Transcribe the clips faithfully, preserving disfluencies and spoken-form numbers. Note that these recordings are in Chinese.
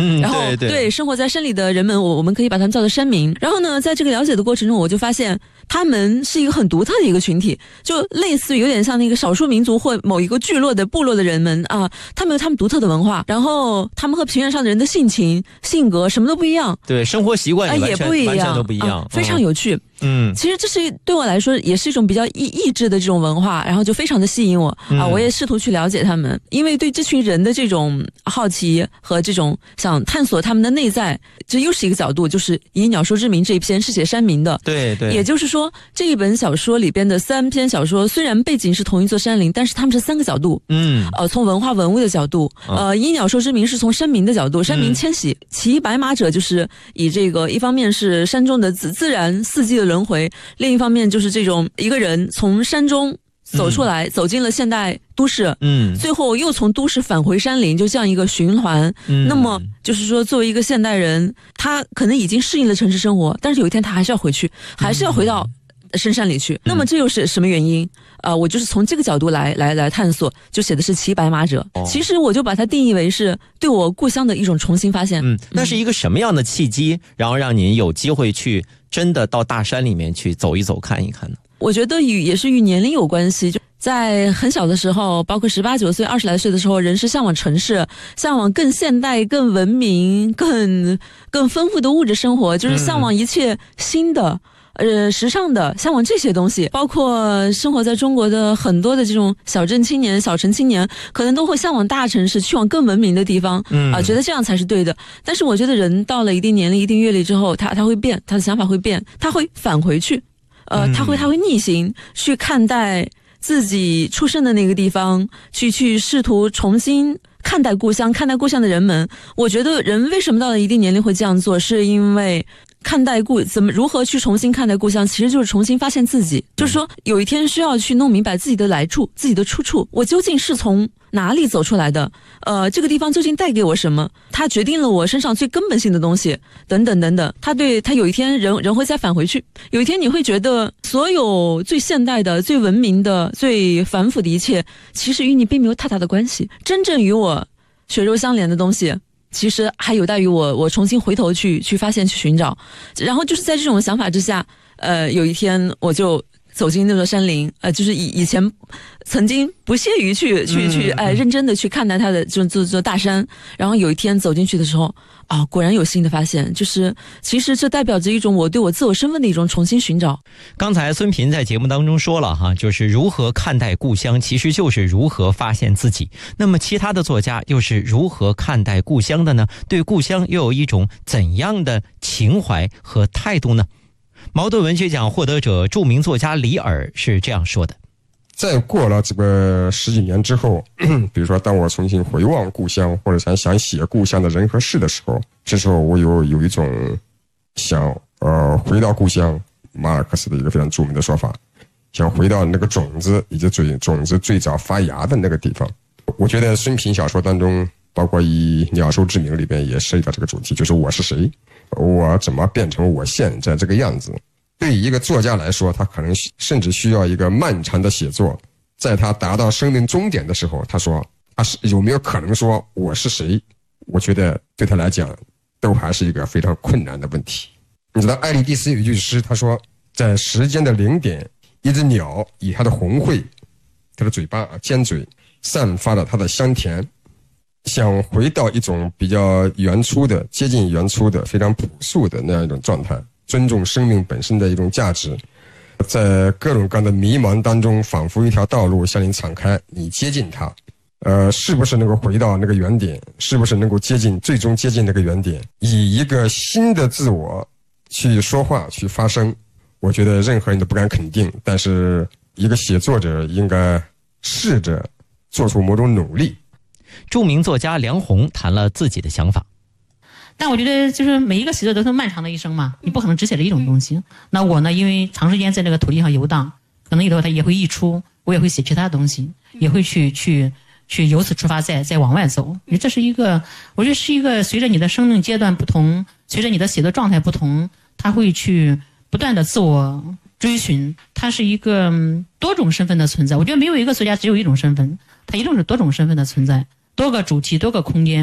嗯， 然后对对对生活在山里的人们，我我们可以把他们叫做山民。然后呢，在这个了解的过程中，我就发现他们是一个很独特的一个群体，就类似于有点像那个少数民族或某一个聚落的部落的人们啊，他们有他们独特的文化，然后他们和平原上的人的性情、性格什么都不一样， 对，生活习惯也完全、 也不一样， 完全都不一样， 啊、非常有趣。 嗯， 其实这是对我来说也是一种比较意意志的这种文化，然后就非常的吸引我、嗯、啊！我也试图去了解他们，因为对这群人的这种好奇和这种想探索他们的内在，这又是一个角度，就是以鸟兽之名这一篇是写山民的， 对对， 也就是说这一本小说里边的三篇小说虽然背景是同一座山林，但是他们是三个角度， 嗯， 呃，从文化文物的角度，呃，以鸟兽之名是从山民的角度，山民迁徙，骑白马者就是以这个一方面是山中的自自然四季的轮回，另一方面就是这种一个人从山中走出来、嗯、走进了现代都市，嗯，最后又从都市返回山林，就这样一个循环。嗯，那么就是说作为一个现代人，他可能已经适应了城市生活，但是有一天他还是要回去，还是要回到深山里去、嗯、那么这又是什么原因？呃，我就是从这个角度来来来探索，就写的是骑白马者、哦、其实我就把它定义为是对我故乡的一种重新发现。 嗯，那是一个什么样的契机、嗯、然后让您有机会去真的到大山里面去走一走看一看呢？ 我觉得与也是与年龄有关系，就在很小的时候，包括十八九岁、二十来岁的时候，人是向往城市，向往更现代、更文明、更更丰富的物质生活，就是向往一切新的。嗯呃，时尚的，向往这些东西，包括生活在中国的很多的这种小镇青年、小城青年，可能都会向往大城市，去往更文明的地方，嗯啊、呃，觉得这样才是对的。但是我觉得人到了一定年龄、一定阅历之后，他他会变，他的想法会变，他会返回去，呃，他会他会逆行去看待自己出生的那个地方，去去试图重新看待故乡，看待故乡的人们。我觉得人为什么到了一定年龄会这样做，是因为看待故怎么如何去重新看待故乡，其实就是重新发现自己，就是说有一天需要去弄明白自己的来处，自己的出处，我究竟是从哪里走出来的，呃，这个地方究竟带给我什么，它决定了我身上最根本性的东西，等等等等。它对它有一天人人会再返回去，有一天你会觉得所有最现代的、最文明的、最繁复的一切，其实与你并没有太大的关系，真正与我血肉相连的东西，其实还有待于我我重新回头去去发现去寻找。然后就是在这种想法之下，呃有一天我就走进那座山林，呃就是以以前曾经不屑于去去去哎认真的去看待它的这这这大山，然后有一天走进去的时候啊，果然有新的发现，就是其实这代表着一种我对我自我身份的一种重新寻找。 刚才孙平在节目当中说了哈，就是如何看待故乡，其实就是如何发现自己。那么其他的作家又是如何看待故乡的呢？对故乡又有一种怎样的情怀和态度呢？茅盾文学奖获得者著名作家李耳是这样说的： 在过了这个十几年之后，比如说当我重新回望故乡，或者想想写故乡的人和事的时候，这时候我有有一种想呃回到故乡，马尔克斯的一个非常著名的说法，想回到那个种子以及最种子最早发芽的那个地方。我觉得孙平小说当中，包括以鸟兽之名里边也涉及到这个主题，就是我是谁，我怎么变成我现在这个样子。对于一个作家来说，他可能甚至需要一个漫长的写作，在他达到生命终点的时候，他说他是有没有可能说我是谁，我觉得对他来讲都还是一个非常困难的问题。你知道爱丽蒂斯有一句诗，他说在时间的零点，一只鸟以它的红喙，它的嘴巴尖嘴散发了它的香甜，想回到一种比较原初的、接近原初的、非常朴素的那样一种状态，尊重生命本身的一种价值。在各种各样的迷茫当中，仿佛一条道路向你敞开，你接近它，呃，是不是能够回到那个原点？是不是能够接近，最终接近那个原点？以一个新的自我去说话、去发声，我觉得任何人都不敢肯定，但是一个写作者应该试着做出某种努力。 著名作家梁鸿谈了自己的想法。 但我觉得就是每一个写作都是漫长的一生嘛，你不可能只写了一种东西。那我呢，因为长时间在这个土地上游荡，可能以后它也会溢出，我也会写其他东西，也会去去去由此出发再再往外走。这是一个，我觉得是一个随着你的生命阶段不同，随着你的写作状态不同，它会去不断的自我追寻，它是一个、嗯、多种身份的存在。我觉得没有一个作家只有一种身份，它一定是多种身份的存在，多个主题，多个空间。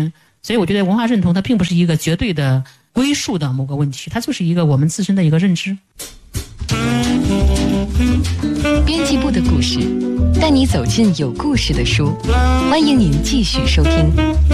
所以我觉得文化认同它并不是一个绝对的归属的某个问题，它就是一个我们自身的一个认知。 编辑部的故事，带你走进有故事的书，欢迎您继续收听。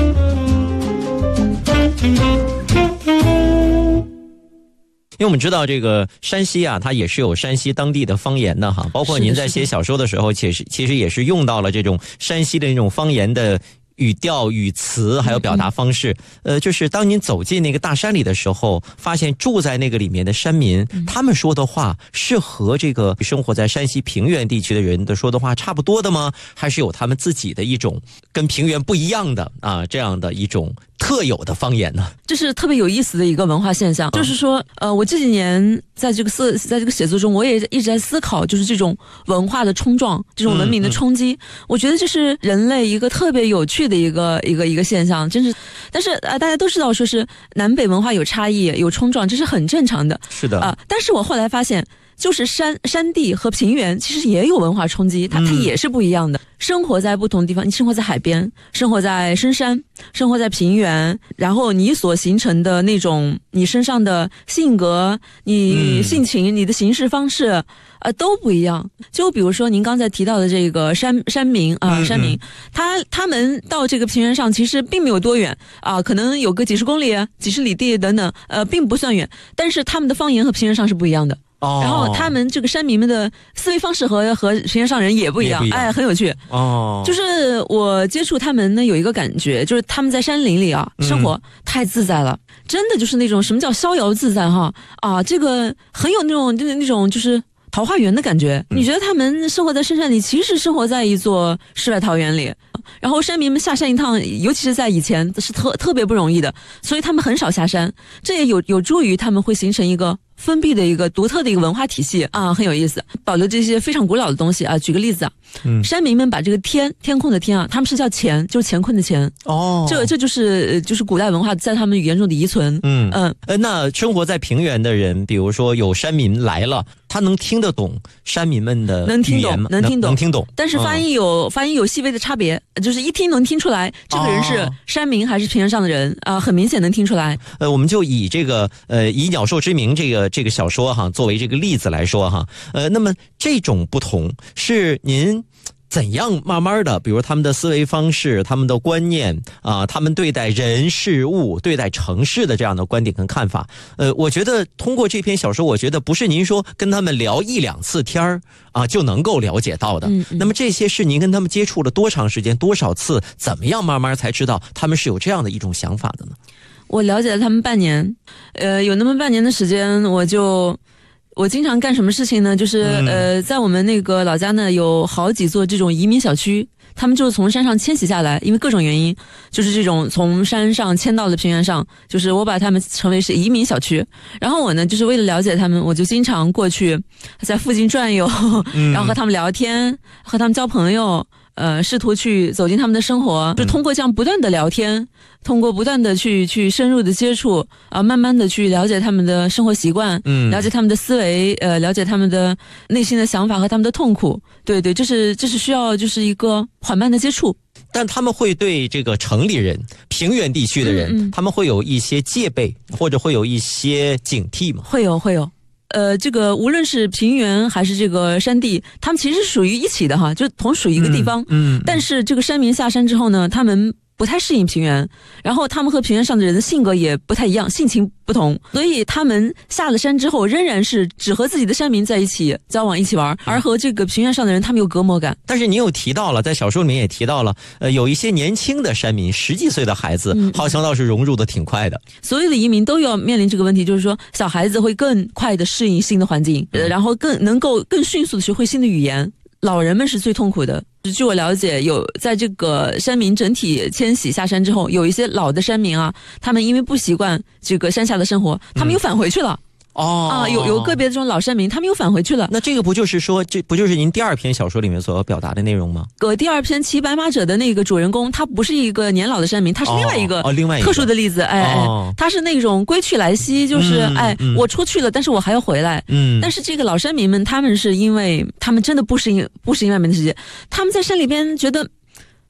因为我们知道这个山西啊，它也是有山西当地的方言的哈，包括您在写小说的时候，其实其实也是用到了这种山西的那种方言的语调、语词，还有表达方式。呃，就是当您走进那个大山里的时候，发现住在那个里面的山民，他们说的话是和这个生活在山西平原地区的人的说的话差不多的吗？还是有他们自己的一种跟平原不一样的啊这样的一种特有的方言呢？ 这是特别有意思的一个文化现象，就是说，呃，我这几年在这个思，在这个写作中，我也一直在思考，就是这种文化的冲撞，这种文明的冲击，嗯嗯、我觉得这是人类一个特别有趣的一个一个一个现象，真是。但是呃，大家都知道，说是南北文化有差异、有冲撞，这是很正常的。 是的啊、呃， 但是我后来发现。就是山山地和平原其实也有文化冲击，它它也是不一样的。嗯、生活在不同地方，你生活在海边，生活在深山，生活在平原，然后你所形成的那种你身上的性格、你性情、嗯、你的行事方式，呃，都不一样。就比如说您刚才提到的这个山山民啊、呃，山民，他他们到这个平原上其实并没有多远啊、呃，可能有个几十公里、几十里地等等，呃，并不算远。但是他们的方言和平原上是不一样的。然后他们这个山民们的思维方式和和平原上人也不一样，不一样哎，很有趣哦。就是我接触他们呢，有一个感觉，就是他们在山林里啊生活、嗯、太自在了，真的就是那种什么叫逍遥自在哈啊，这个很有那种那那种就是桃花源的感觉。嗯、你觉得他们生活在深山里，其实生活在一座世外桃源里。然后山民们下山一趟，尤其是在以前是特特别不容易的，所以他们很少下山，这也有有助于他们会形成一个封闭的一个独特的一个文化体系啊，很有意思，保留这些非常古老的东西啊。举个例子啊，嗯，山民们把这个天天空的天啊，他们是叫乾，就是乾坤的乾哦，这这就是就是古代文化在他们语言中的遗存。嗯嗯， 呃，那生活在平原的人，比如说有山民来了，他能听得懂山民们的语言吗？ 能听懂，能听懂， 能听懂， 但是发音有、嗯、发音有细微的差别，就是一听能听出来这个人是山民还是平原上的人啊、呃，很明显能听出来。 呃，我们就以这个呃以鸟兽之名这个这个小说哈作为这个例子来说哈，呃，那么这种不同是您怎样慢慢的，比如他们的思维方式、他们的观念啊、呃，他们对待人事物、对待城市的这样的观点跟看法，呃，我觉得通过这篇小说，我觉得不是您说跟他们聊一两次天儿啊就能够了解到的。嗯嗯，那么这些是您跟他们接触了多长时间、多少次，怎么样慢慢才知道他们是有这样的一种想法的呢？ 我了解了他们半年，呃，有那么半年的时间，我就。我经常干什么事情呢？就是、嗯、呃，在我们那个老家呢，有好几座这种移民小区，他们就是从山上迁徙下来，因为各种原因，就是这种从山上迁到了平原上，就是我把他们称为是移民小区。然后我呢，就是为了了解他们，我就经常过去，在附近转悠，嗯、然后和他们聊天，和他们交朋友。呃，试图去走进他们的生活，就通过这样不断的聊天，通过不断的去去深入的接触啊、呃，慢慢的去了解他们的生活习惯，嗯，了解他们的思维，呃，了解他们的内心的想法和他们的痛苦。对对，这是这是需要就是一个缓慢的接触。 但他们会对这个城里人、平原地区的人，嗯嗯他们会有一些戒备，或者会有一些警惕吗？ 会有，会有。呃，这个无论是平原还是这个山地，他们其实是属于一起的哈，就同属于一个地方。嗯，嗯但是这个山民下山之后呢，他们不太适应平原，然后他们和平原上的人的性格也不太一样，性情不同，所以他们下了山之后，仍然是只和自己的山民在一起交往、一起玩，而和这个平原上的人，他们有隔膜感。 但是你有提到了，在小说里面也提到了，呃，有一些年轻的山民，十几岁的孩子，嗯、好像倒是融入的挺快的。 所有的移民都要面临这个问题，就是说，小孩子会更快的适应新的环境，呃、然后更能够更迅速的学会新的语言。老人们是最痛苦的。据我了解，有在这个山民整体迁徙下山之后，有一些老的山民啊，他们因为不习惯这个山下的生活，他们又返回去了。哦啊，有有个别的这种老山民，他们又返回去了。 那这个不就是说，这不就是您第二篇小说里面所要表达的内容吗？ 呃，第二篇骑白马者的那个主人公，他不是一个年老的山民，他是另外一个哦，另外一个特殊的例子。哎哎，他是那种归去来兮，就是哎，我出去了，但是我还要回来。嗯，但是这个老山民们，他们是因为他们真的不适应不适应外面的世界，他们在山里边觉得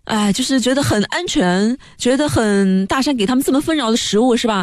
哎，就是觉得很安全，觉得很大山给他们这么丰饶的食物，是吧？